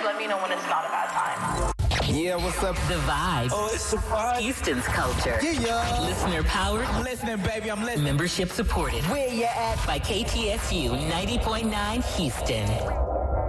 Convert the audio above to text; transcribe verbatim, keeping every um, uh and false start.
let me know when it's not a bad time. Yeah, what's up? The Vibe. Oh, it's the vibe. Houston's culture. Yeah, yeah. Listener powered. I'm listening, baby. I'm listening. Membership supported. Where you at? By K T S U ninety point nine Houston.